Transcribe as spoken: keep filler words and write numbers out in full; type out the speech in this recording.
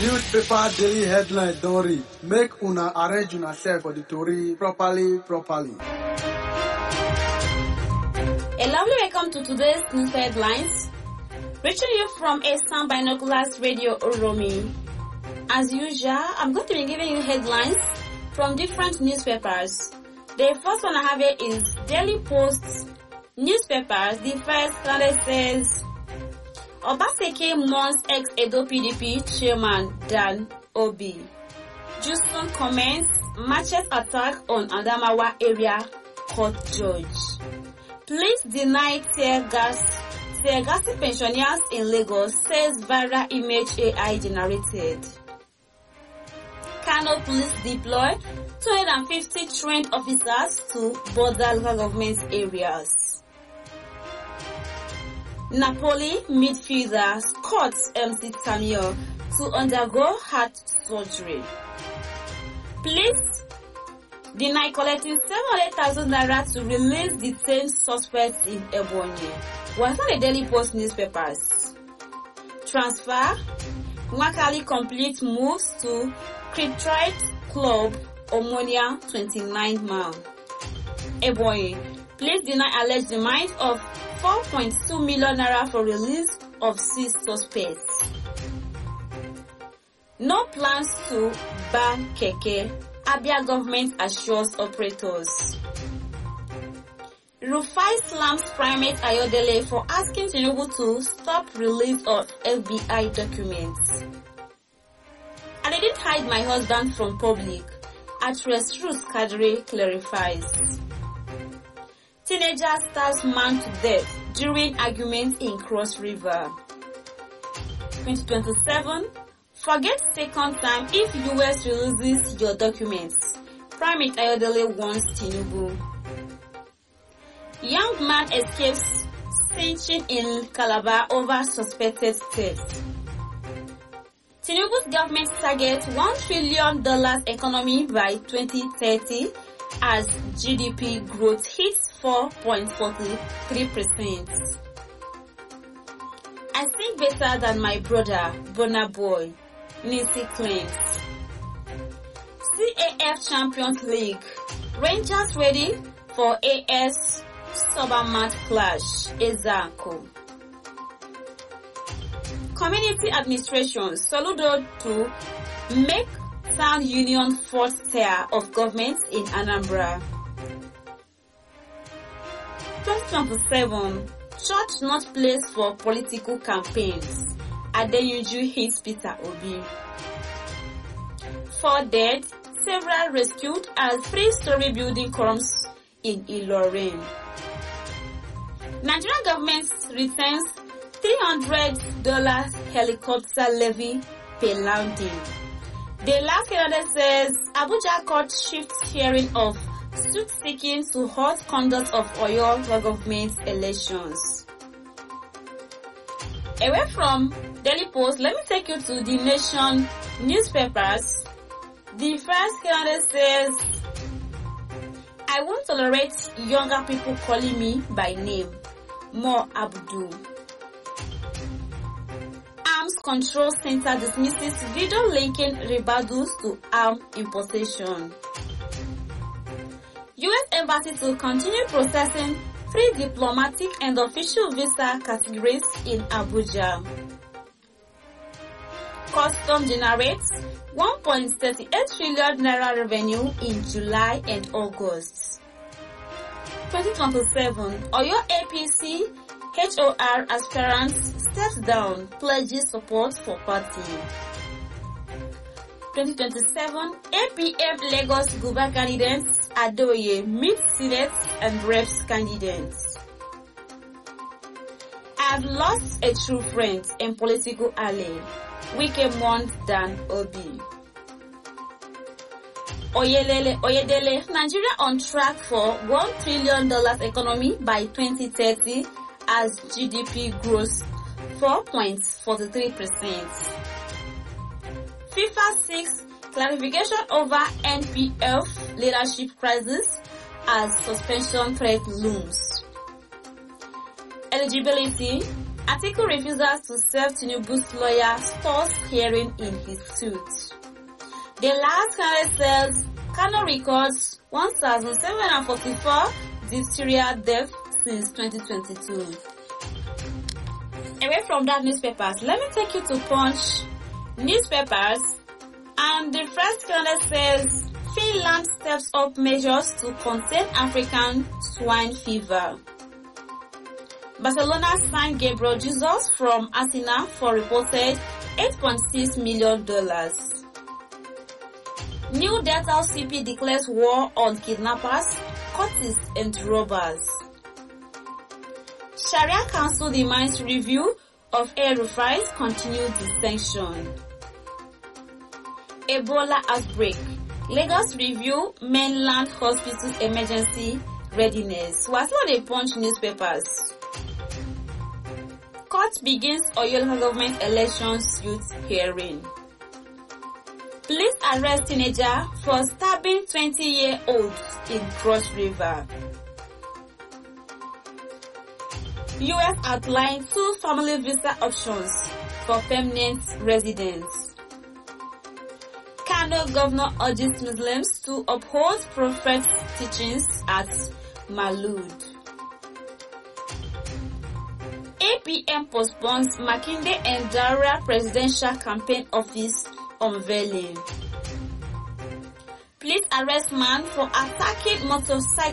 Newspaper daily headline don read. Make una arrange una self for the tori properly, properly. A lovely welcome to today's news headlines. Reaching you from Eastern Binoculars Radio Oromi. As usual, I'm going to be giving you headlines from different newspapers. The first one I have here is Daily Post newspapers. The first one says, Obaseki mourns ex-Edo P D P chairman Dan Obi. Justin comments, matches attack on Adamawa area court judge. Police deny tear gas, tear gas pensioners in Lagos, says viral image A I generated. Kano police deploy two hundred fifty trained officers to border local government areas. Napoli midfielder Scott M C Samuel to undergo heart surgery. Police deny collecting seven hundred thousand naira to release detained suspects in Ebonyi. Was on the Daily Post newspapers. Transfer. Nwakali complete moves to Critright Club Omonia twenty-nine man. Ebonyi. Police deny alleged demand of four point two million naira for release of six suspects. No plans to ban Keke. Abia government assures operators. Rufai slams Primate Ayodele for asking Tinubu to stop release of F B I documents. I didn't hide my husband from public. Actress Ruth Kadri clarifies. Teenager stabs man to death during argument in Cross River. twenty twenty-seven. Forget second time if U S releases your documents. Primate Ayodele warns Tinubu. Young man escapes cinching in Calabar over suspected theft. Tinubu's government targets one trillion dollars economy by twenty thirty as G D P growth hits four point four three percent. I think better than my brother, Burna Boy, Nisi claims. C A F Champions League. Rangers ready for A S Sobermat clash. Ezako. Community administration. Soludo to make Sound Union fourth tier of government in Anambra. twenty twenty-seven. Church not place for political campaigns. Adenuju hits Peter Obi. Four dead, several rescued as three-story building comes in Ilorin. Nigerian government returns three hundred dollars helicopter levy per landing. The last Canada says Abuja court shifts hearing of suit seeking to halt conduct of Oyo government elections. Away from Daily Post, let me take you to the Nation newspapers. The first Canada says, I won't tolerate younger people calling me by name. More Abdul. Arms Control Center dismisses video linking Ribados to arm importation. U S Embassy to continue processing three diplomatic and official visa categories in Abuja. Custom generates one point three eight trillion naira revenue in July and August. twenty twenty-seven, Oyo A P C H O R aspirants steps down, pledges support for party. twenty twenty-seven, A P M Lagos Guba candidates Adoye meet Senate and Reps candidates. I've lost a true friend and political ally. Wike mourned Dan Obi. Oyelele, Oyedele, Nigeria on track for one trillion dollars economy by twenty thirty as G D P grows four point four three percent. FIFA six clarification over N P F leadership crisis as suspension threat looms. Eligibility Atiku refuses to serve Tinubu's lawyer stalls hearing in his suit. The last candidate says Kano records one thousand seven hundred forty-four diphtheria deaths since twenty twenty-two. Away from that newspapers, let me take you to Punch newspapers, and the first candidate says Finland steps up measures to contain African swine fever. Barcelona signed Gabriel Jesus from Arsenal for reported eight point six million dollars. New Delta C P declares war on kidnappers, cultists and robbers. Sharia Council demands review of El-Rufai's continued detention. Ebola outbreak. Lagos review mainland hospitals emergency readiness. What's on the Punch newspapers? Court begins Oyo local government elections youth hearing. Police arrest teenager for stabbing twenty-year-old in Cross River. U S outlined two family visa options for permanent residents. Kano governor urges Muslims to uphold Prophet's teachings at Malud. A P M postpones Makinde and Daura presidential campaign office unveiling. Police arrest man for attacking motorcycle